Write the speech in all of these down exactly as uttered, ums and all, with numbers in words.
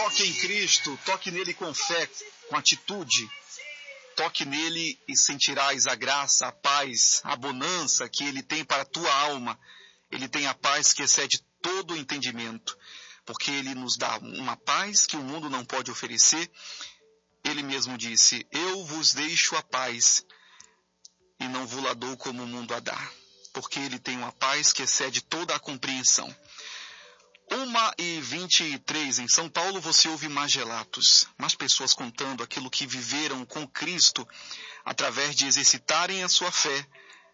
Toque em Cristo, toque nele com fé, com atitude. Toque nele e sentirás a graça, a paz, a bonança que ele tem para a tua alma. Ele tem a paz que excede todo o entendimento, porque ele nos dá uma paz que o mundo não pode oferecer. Ele mesmo disse: eu vos deixo a paz e não vos la dou como o mundo a dá, porque ele tem uma paz que excede toda a compreensão. uma e vinte e três, em São Paulo você ouve mais relatos, mais pessoas contando aquilo que viveram com Cristo através de exercitarem a sua fé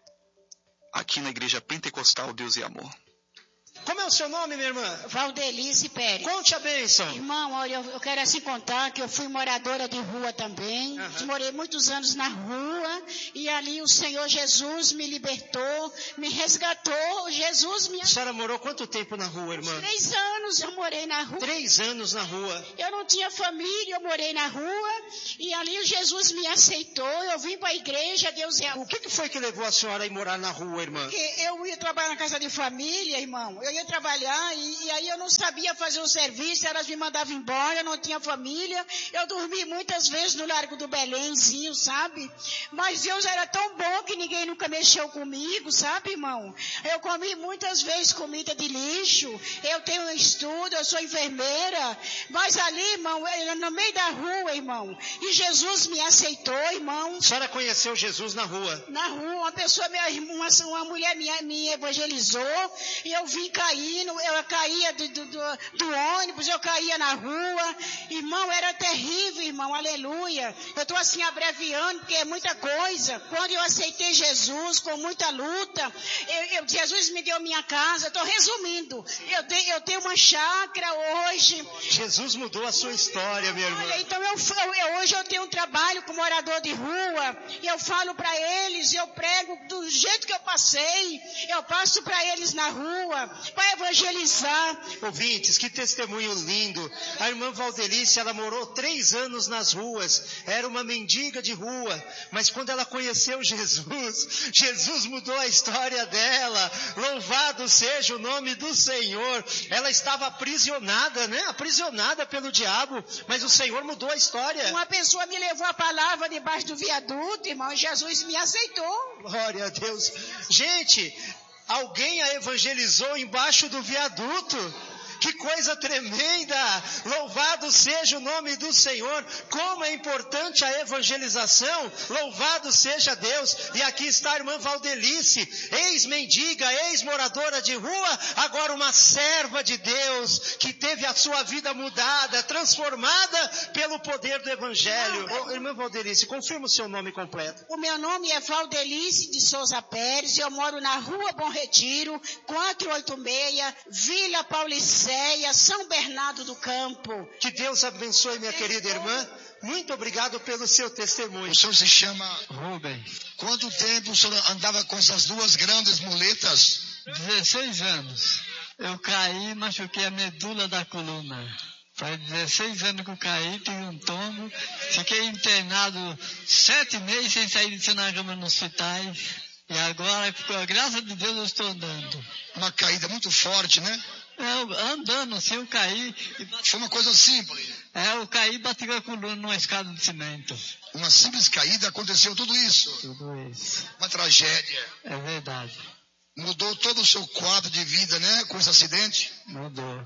aqui na Igreja Pentecostal Deus e Amor. Como é o seu nome, minha irmã? Valdelice Pérez. Conte a bênção. Irmão, olha, eu quero assim contar que eu fui moradora de rua também. Uhum. Morei muitos anos na rua e ali o Senhor Jesus me libertou, me resgatou. Jesus me... A senhora morou quanto tempo na rua, irmã? Três anos eu morei na rua. Três anos na rua. Eu não tinha família, eu morei na rua e ali o Jesus me aceitou. Eu vim para a igreja, Deus é... O que, que foi que levou a senhora a ir morar na rua, irmã? Porque eu ia trabalhar na casa de família, irmão. Eu ia trabalhar e, e aí eu não sabia fazer o serviço, elas me mandavam embora, eu não tinha família. Eu dormi muitas vezes no Largo do Belémzinho, sabe? Mas Deus era tão bom que ninguém nunca mexeu comigo, sabe, irmão? Eu comi muitas vezes comida de lixo, eu tenho um estudo, eu sou enfermeira, mas ali, irmão, eu, no meio da rua, irmão, e Jesus me aceitou, irmão. A senhora conheceu Jesus na rua? Na rua, uma pessoa, uma, uma mulher me, me evangelizou e eu vim caindo, eu caía do, do, do, do ônibus, eu caía na rua, irmão, era terrível, irmão, aleluia. Eu estou assim abreviando, porque é muita coisa. Quando eu aceitei Jesus, com muita luta, eu, eu, Jesus me deu minha casa, estou resumindo, eu, de, eu tenho uma chácara hoje. Jesus mudou a sua história, minha irmã. Olha, então eu, eu, hoje eu tenho um trabalho com morador de rua, e eu falo para eles, eu prego do jeito que eu passei, eu passo para eles na rua, para evangelizar. Ouvintes, que testemunho lindo. A irmã Valdelice, ela morou três anos nas ruas, era uma mendiga de rua, mas quando ela conheceu Jesus, Jesus mudou a história dela. Louvado seja o nome do Senhor. Ela estava aprisionada, né? Aprisionada pelo diabo, mas o Senhor mudou a história. Uma pessoa me levou a palavra debaixo do viaduto, irmão, e Jesus me aceitou. Glória a Deus. Gente, alguém a evangelizou embaixo do viaduto. Que coisa tremenda! Louvado seja o nome do Senhor. Como é importante a evangelização. Louvado seja Deus. E aqui está a irmã Valdelice, ex-mendiga, ex-moradora de rua, agora uma serva de Deus, que teve a sua vida mudada, transformada pelo poder do Evangelho. Não, oh, irmã Valdelice, confirma o seu nome completo. O meu nome é Valdelice de Souza Pérez, eu moro na Rua Bom Retiro, quatrocentos e oitenta e seis, Vila Paulicéia, São Bernardo do Campo. Que Deus abençoe, minha querida irmã. Muito obrigado pelo seu testemunho. O senhor se chama Rubens. Quanto tempo o senhor andava com essas duas grandes muletas? dezesseis anos. Eu caí, machuquei a medula da coluna. Faz dezesseis anos que eu caí, tive um tombo. Fiquei internado sete meses sem sair de na cama nos hospitais. E agora, com a graça de Deus, eu estou andando. Uma caída muito forte, né? É, andando assim, eu caí. Foi uma coisa simples. É, eu caí e bati com a coluna numa escada de cimento. Uma simples caída, aconteceu tudo isso. Tudo isso. Uma tragédia. É verdade. Mudou todo o seu quadro de vida, né, com esse acidente? Mudou.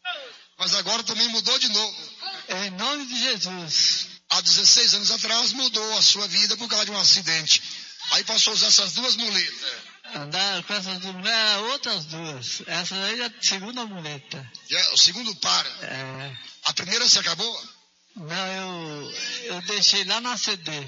Mas agora também mudou de novo. Em nome de Jesus. Há dezesseis anos atrás mudou a sua vida por causa de um acidente. Aí passou a usar essas duas muletas. Andar com essas duas muletas, outras duas. Essa aí é a segunda muleta. Já, o segundo par. É. A primeira se acabou? Não, eu, eu deixei lá na C D.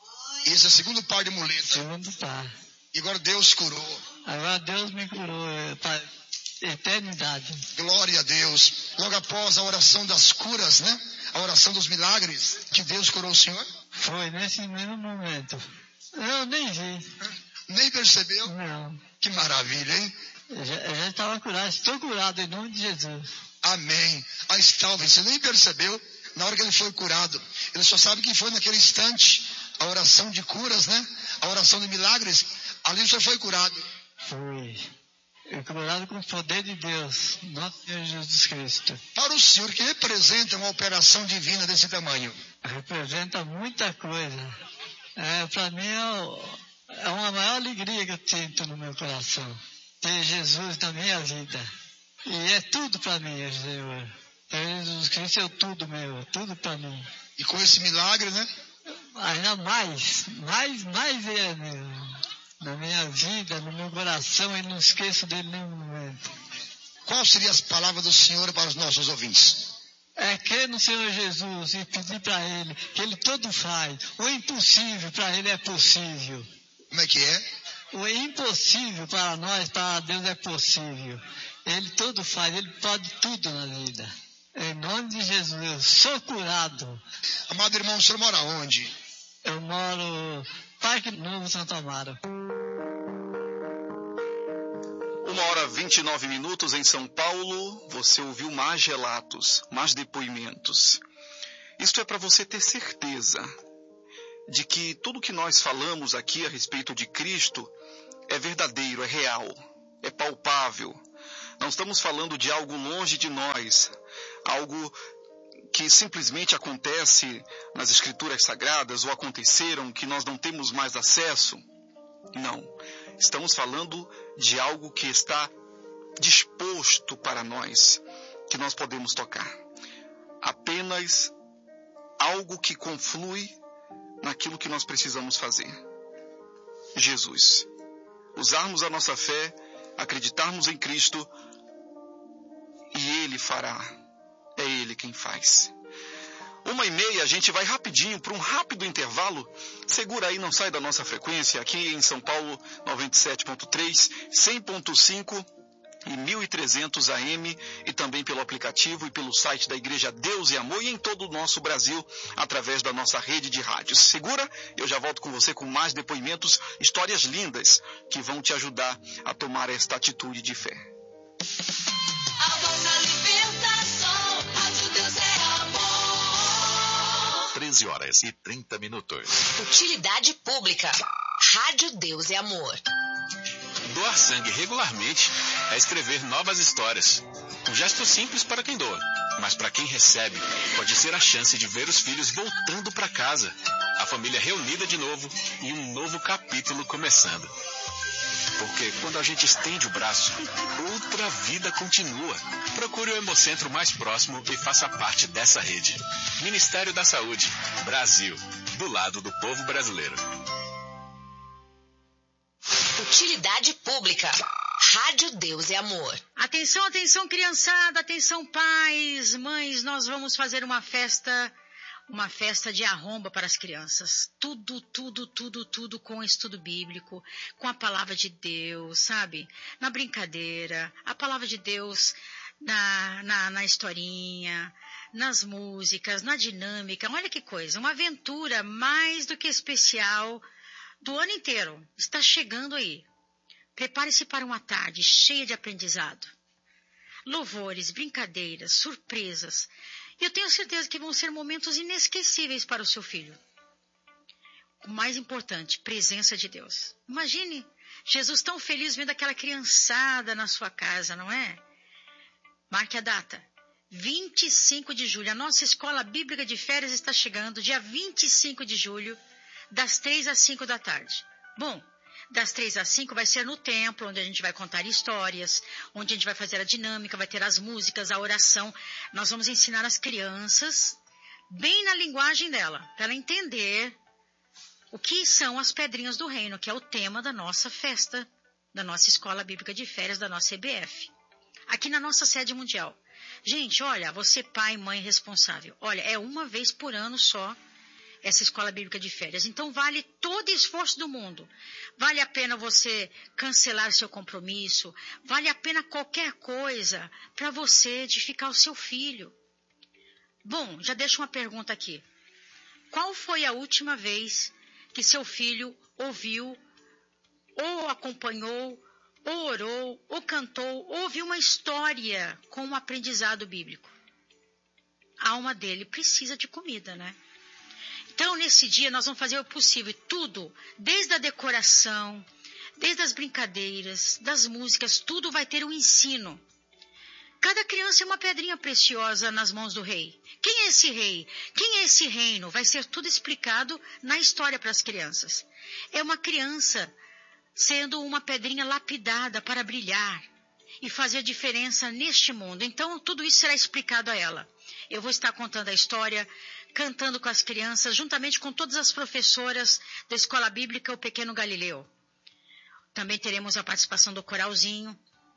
E esse é o segundo par de muleta. Segundo par. E agora Deus curou. Agora Deus me curou para eternidade. Glória a Deus. Logo após a oração das curas, né? A oração dos milagres, que Deus curou o senhor? Foi nesse mesmo momento. Eu nem vi. Nem percebeu? Não. Que maravilha, hein? Eu já, eu já estava curado, estou curado em nome de Jesus. Amém. Aí está, você nem percebeu na hora que ele foi curado. Ele só sabe que foi naquele instante a oração de curas, né? A oração de milagres. Ali o senhor foi curado. Foi. e curado com o poder de Deus, nosso Senhor Jesus Cristo. Para o senhor, que representa uma operação divina desse tamanho? Representa muita coisa. É, para mim é, é uma maior alegria que eu sinto no meu coração, ter Jesus na minha vida. E é tudo para mim, Senhor. Jesus Cristo é tudo meu, tudo para mim. E com esse milagre, né? Ainda mais, mais, mais é meu. Na minha vida, no meu coração, e não esqueço dele em nenhum momento. Qual seria as palavras do Senhor para os nossos ouvintes? É crer no Senhor Jesus e pedir para Ele, que Ele todo faz. O impossível para Ele é possível. Como é que é? O impossível para nós, para Deus é possível. Ele todo faz, Ele pode tudo na vida. Em nome de Jesus, eu sou curado. Amado irmão, o senhor mora onde? Eu moro Parque Novo, Santo Amaro. Uma hora e vinte e nove minutos em São Paulo, você ouviu mais relatos, mais depoimentos. Isto é para você ter certeza de que tudo que nós falamos aqui a respeito de Cristo é verdadeiro, é real, é palpável. Não estamos falando de algo longe de nós, algo que simplesmente acontece nas Escrituras Sagradas ou aconteceram que nós não temos mais acesso. Não, estamos falando de algo que está disposto para nós, que nós podemos tocar. Apenas algo que conflui naquilo que nós precisamos fazer. Jesus. Usarmos a nossa fé, acreditarmos em Cristo, e Ele fará. É Ele quem faz. Uma e meia, a gente vai rapidinho para um rápido intervalo. Segura aí, não sai da nossa frequência. Aqui em São Paulo, noventa e sete ponto três, cem ponto cinco e mil e trezentos A M. E também pelo aplicativo e pelo site da Igreja Deus e Amor. E em todo o nosso Brasil, através da nossa rede de rádios. Segura, eu já volto com você com mais depoimentos, histórias lindas que vão te ajudar a tomar esta atitude de fé. A vossa libertação, Rádio Deus é amor. treze horas e trinta minutos. Utilidade pública. Rádio Deus é amor. Doar sangue regularmente é escrever novas histórias. Um gesto simples para quem doa, mas para quem recebe, pode ser a chance de ver os filhos voltando para casa, a família reunida de novo e um novo capítulo começando. Porque quando a gente estende o braço, outra vida continua. Procure o Hemocentro mais próximo e faça parte dessa rede. Ministério da Saúde, Brasil, do lado do povo brasileiro. Utilidade pública. Rádio Deus é amor. Atenção, atenção, criançada, atenção, pais, mães, nós vamos fazer uma festa, uma festa de arromba para as crianças. Tudo, tudo, tudo, tudo com estudo bíblico, com a palavra de Deus, sabe? Na brincadeira, a palavra de Deus na, na, na historinha, nas músicas, na dinâmica. Olha que coisa, uma aventura mais do que especial do ano inteiro. Está chegando aí. Prepare-se para uma tarde cheia de aprendizado. Louvores, brincadeiras, surpresas. E eu tenho certeza que vão ser momentos inesquecíveis para o seu filho. O mais importante, presença de Deus. Imagine Jesus tão feliz vendo aquela criançada na sua casa, não é? Marque a data. vinte e cinco de julho. A nossa escola bíblica de férias está chegando, dia vinte e cinco de julho, das três às cinco da tarde. Bom, das três às cinco vai ser no templo, onde a gente vai contar histórias, onde a gente vai fazer a dinâmica, vai ter as músicas, a oração. Nós vamos ensinar as crianças, bem na linguagem dela, para ela entender o que são as pedrinhas do reino, que é o tema da nossa festa, da nossa escola bíblica de férias, da nossa E B F. Aqui na nossa sede mundial. Gente, olha, você pai, mãe responsável, olha, é uma vez por ano só essa escola bíblica de férias. Então, vale todo esforço do mundo. Vale a pena você cancelar seu compromisso. Vale a pena qualquer coisa para você edificar o seu filho. Bom, já deixo uma pergunta aqui. Qual foi a última vez que seu filho ouviu, ou acompanhou, ou orou, ou cantou, ou ouviu uma história com um aprendizado bíblico? A alma dele precisa de comida, né? Então, nesse dia, nós vamos fazer o possível, tudo, desde a decoração, Desde as brincadeiras, das músicas, tudo vai ter um ensino. Cada criança é uma pedrinha preciosa nas mãos do rei. Quem é esse rei? Quem é esse reino? Vai ser tudo explicado na história para as crianças. É uma criança sendo uma pedrinha lapidada para brilhar e fazer diferença neste mundo. Então, tudo isso será explicado a ela. Eu vou estar contando a história, cantando com as crianças, juntamente com todas as professoras da Escola Bíblica O Pequeno Galileu. Também teremos a participação do coralzinho.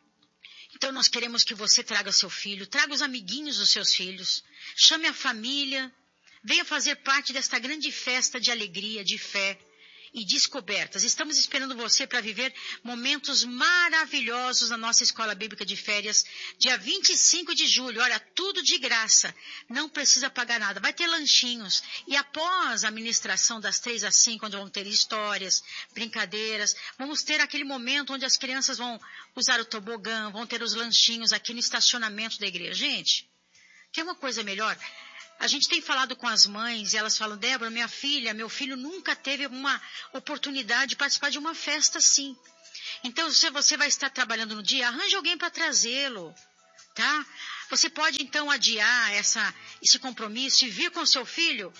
Então, nós queremos que você traga seu filho, traga os amiguinhos dos seus filhos, chame a família, venha fazer parte desta grande festa de alegria, de fé e descobertas. Estamos esperando você para viver momentos maravilhosos na nossa Escola Bíblica de Férias, dia vinte e cinco de julho. Olha, tudo de graça, não precisa pagar nada. Vai ter lanchinhos e após a ministração das três às cinco, onde vão ter histórias, brincadeiras, vamos ter aquele momento onde as crianças vão usar o tobogã, vão ter os lanchinhos aqui no estacionamento da igreja. Gente, quer uma coisa melhor? A gente tem falado com as mães e elas falam, Débora, minha filha, meu filho nunca teve uma oportunidade de participar de uma festa assim. Então, se você vai estar trabalhando no dia, arranje alguém para trazê-lo, tá? Você pode, então, adiar essa, esse compromisso e vir com seu filho.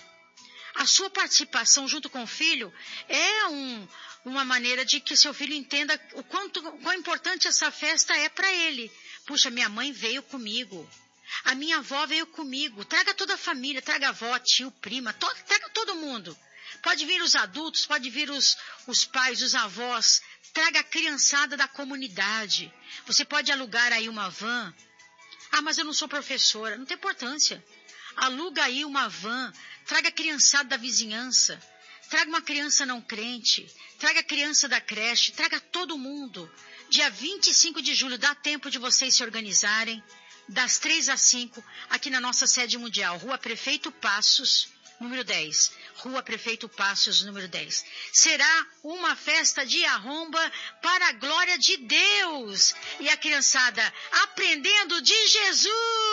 A sua participação junto com o filho é um, uma maneira de que seu filho entenda o quanto, quão importante essa festa é para ele. Puxa, minha mãe veio comigo. A minha avó veio comigo. Traga toda a família, traga a avó, tio, prima, to, traga todo mundo. Pode vir os adultos, pode vir os, os pais, os avós. Traga a criançada da comunidade. Você pode alugar aí uma van. Ah, mas eu não sou professora. Não tem importância. Aluga aí uma van. Traga a criançada da vizinhança. Traga uma criança não crente. Traga a criança da creche. Traga todo mundo. Dia vinte e cinco de julho, dá tempo de vocês se organizarem. Das três às cinco, aqui na nossa sede mundial, Rua Prefeito Passos, número dez. Rua Prefeito Passos, número dez. Será uma festa de arromba para a glória de Deus. E a criançada aprendendo de Jesus.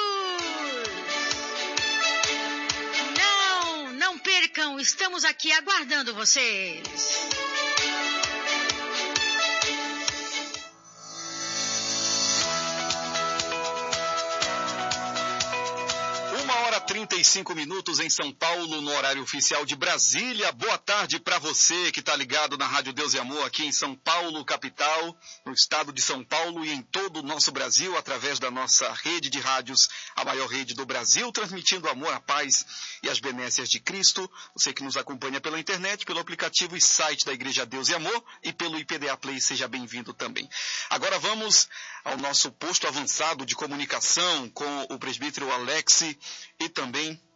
Não, não percam, estamos aqui aguardando vocês. trinta e cinco minutos em São Paulo, no horário oficial de Brasília. Boa tarde para você que está ligado na Rádio Deus e Amor aqui em São Paulo, capital, no estado de São Paulo e em todo o nosso Brasil, através da nossa rede de rádios, a maior rede do Brasil, transmitindo amor, a paz e as benécias de Cristo. Você que nos acompanha pela internet, pelo aplicativo e site da Igreja Deus e Amor e pelo I P D A Play, seja bem-vindo também. Agora vamos ao nosso posto avançado de comunicação com o presbítero Alex e também